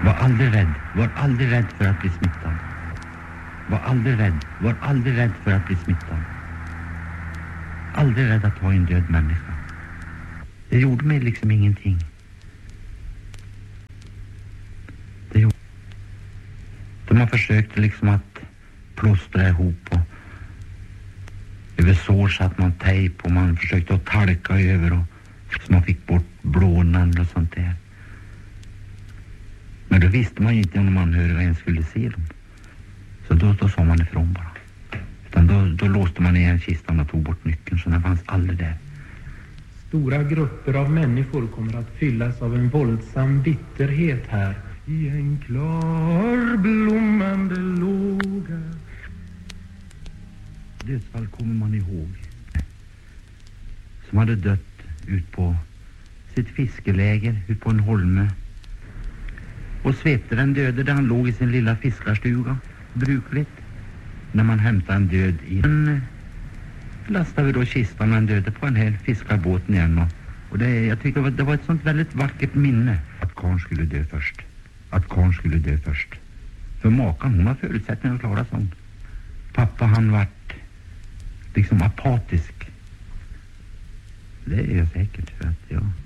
Var aldrig rädd för att bli smittad. Var aldrig rädd för att bli smittad. Aldrig rädd att ha en död människa. Det gjorde mig liksom ingenting. De har försökt liksom att plåstra ihop och över sår satt man tejp och man försökte att talka över och så man fick bort blånan och sånt där. Men då visste man ju inte om de anhöriga ens skulle se dem. Så då sa man ifrån bara. Utan då låste man igen kistan och tog bort nyckeln, så den fanns aldrig där. Stora grupper av människor kommer att fyllas av en våldsam bitterhet här. I en klar blommande låga. Dödsfall kommer man ihåg. Som hade dött ut på sitt fiskeläger ut på en holme. Och svepte den döde där han låg i sin lilla fiskarstuga. Brukligt. När man hämtade en död i en lastade vi då kistan med en döde på en hel fiskarbåten igen. Och jag tycker det var ett sånt väldigt vackert minne. Att karln skulle dö först. För makan, hon har förutsättningar att klara sånt. Pappa, han vart liksom apatisk. Det är jag säkert för att